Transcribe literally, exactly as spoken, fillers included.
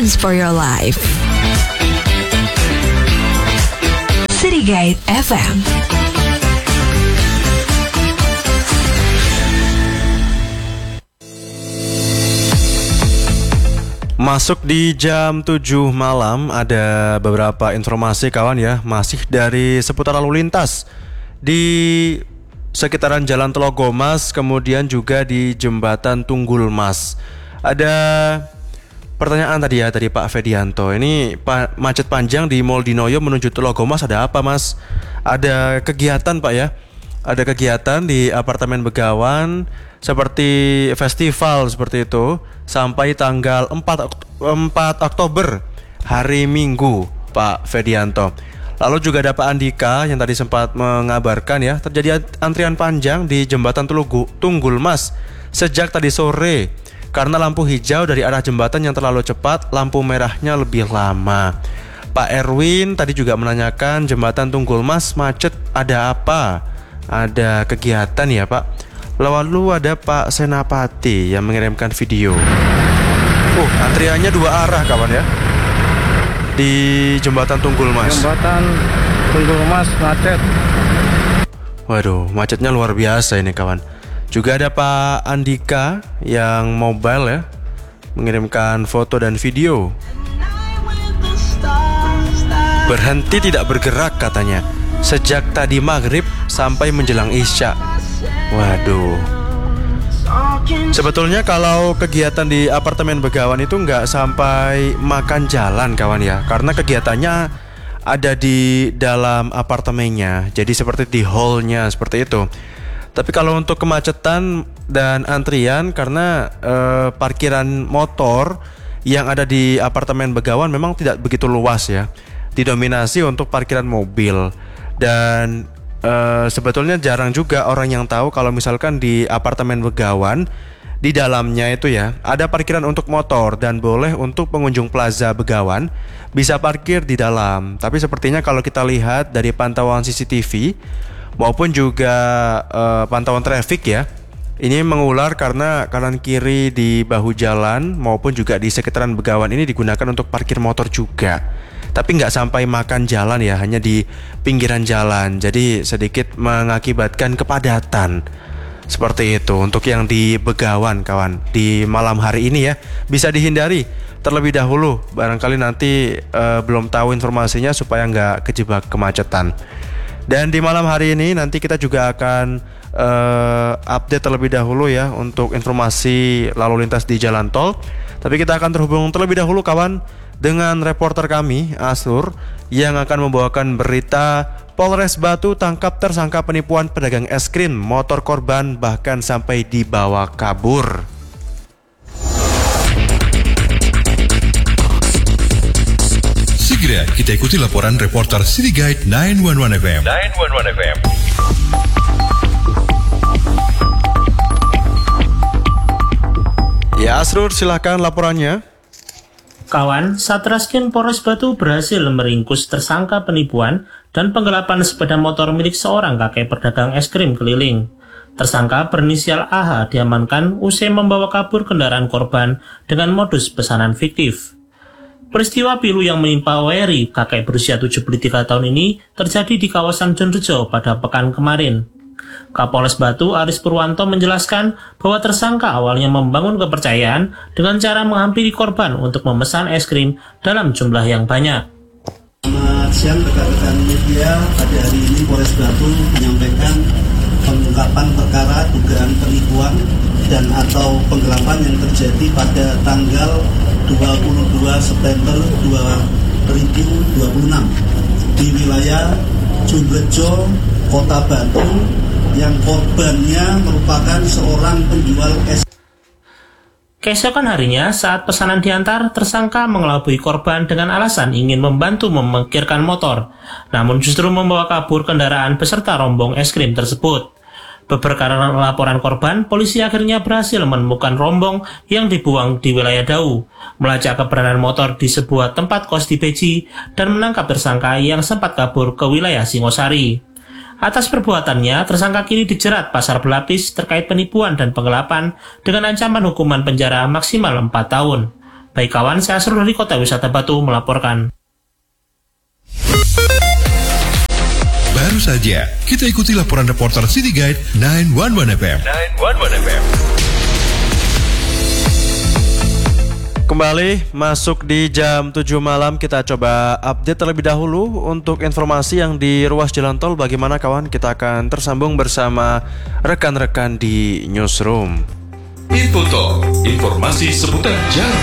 tunes for your life. City Gate F M. Masuk di jam tujuh malam, ada beberapa informasi kawan ya, masih dari seputar lalu lintas di sekitaran Jalan Telogomas, kemudian juga di Jembatan Tunggul Mas. Ada pertanyaan tadi ya dari Pak Fedianto, ini pa- macet panjang di Mall Dinoyo menuju Telogomas, ada apa Mas? Ada kegiatan Pak ya, ada kegiatan di apartemen Begawan seperti festival seperti itu sampai tanggal empat Oktober hari Minggu Pak Fedianto. Lalu juga ada Pak Andika yang tadi sempat mengabarkan ya, terjadi antrian panjang di Jembatan Telugu, Tunggul Mas sejak tadi sore karena lampu hijau dari arah jembatan yang terlalu cepat, lampu merahnya lebih lama. Pak Erwin tadi juga menanyakan Jembatan Tunggul Mas macet, ada apa? Ada kegiatan ya Pak? Lalu ada Pak Senapati yang mengirimkan video. Oh, antriannya dua arah kawan ya, di Jembatan Tunggul Mas. Jembatan Tunggul Mas macet. Waduh, macetnya luar biasa ini kawan. Juga ada Pak Andika yang mobile ya, mengirimkan foto dan video. Berhenti tidak bergerak katanya sejak tadi maghrib sampai menjelang isya. Waduh. Sebetulnya kalau kegiatan di apartemen Begawan itu nggak sampai makan jalan kawan ya, karena kegiatannya ada di dalam apartemennya, jadi seperti di hallnya seperti itu. Tapi kalau untuk kemacetan dan antrian karena eh, parkiran motor yang ada di apartemen Begawan memang tidak begitu luas ya, didominasi untuk parkiran mobil. Dan Uh, sebetulnya jarang juga orang yang tahu kalau misalkan di apartemen Begawan di dalamnya itu ya ada parkiran untuk motor dan boleh untuk pengunjung Plaza Begawan bisa parkir di dalam. Tapi sepertinya kalau kita lihat dari pantauan C C T V maupun juga uh, pantauan traffic ya, ini mengular karena kanan kiri di bahu jalan maupun juga di sekitaran Begawan ini digunakan untuk parkir motor juga. Tapi nggak sampai makan jalan ya, hanya di pinggiran jalan. Jadi sedikit mengakibatkan kepadatan. Seperti itu untuk yang di Begawan kawan. Di malam hari ini ya, bisa dihindari terlebih dahulu. Barangkali nanti uh, belum tahu informasinya supaya nggak kejebak kemacetan. Dan di malam hari ini nanti kita juga akan uh, update terlebih dahulu ya untuk informasi lalu lintas di jalan tol. Tapi kita akan terhubung terlebih dahulu kawan dengan reporter kami, Asur, yang akan membawakan berita Polres Batu tangkap tersangka penipuan pedagang es krim, motor korban bahkan sampai dibawa kabur. Segera kita ikuti laporan reporter City Guide sembilan satu satu F M. sembilan satu satu F M. Ya Asrur, silakan laporannya. Kawan, Satreskrim Polres Batu berhasil meringkus tersangka penipuan dan penggelapan sepeda motor milik seorang kakek pedagang es krim keliling. Tersangka berinisial A H diamankan usai membawa kabur kendaraan korban dengan modus pesanan fiktif. Peristiwa pilu yang menimpa Wery, kakek berusia tujuh puluh tiga tahun ini, terjadi di kawasan Jonrejo pada pekan kemarin. Kapolres Batu Aris Purwanto menjelaskan bahwa tersangka awalnya membangun kepercayaan dengan cara menghampiri korban untuk memesan es krim dalam jumlah yang banyak. Selamat siang rekan-rekan media, pada hari ini Polres Batu menyampaikan pengungkapan perkara dugaan penipuan dan atau penggelapan yang terjadi pada tanggal dua puluh dua September dua ribu dua puluh enam di wilayah Jonrejo, Kota Batu, yang korbannya merupakan seorang penjual es. Keesokan harinya, saat pesanan diantar, tersangka mengelabui korban dengan alasan ingin membantu memangkirkan motor, namun justru membawa kabur kendaraan beserta rombong es krim tersebut. Berdasarkan laporan korban, polisi akhirnya berhasil menemukan rombong yang dibuang di wilayah Dau, melacak keberadaan motor di sebuah tempat kos di Beji, dan menangkap tersangka yang sempat kabur ke wilayah Singosari. Atas perbuatannya, tersangka kini dijerat pasal berlapis terkait penipuan dan penggelapan dengan ancaman hukuman penjara maksimal empat tahun. Baik kawan, saya Asrul dari Kota Wisata Batu melaporkan. Baru saja kita ikuti laporan reporter City Guide sembilan satu satu F M. sembilan satu satu F M. Kembali masuk di jam tujuh malam, kita coba update terlebih dahulu untuk informasi yang di ruas jalan tol. Bagaimana kawan? Kita akan tersambung bersama rekan-rekan di Newsroom. Info Tol, informasi seputar jalan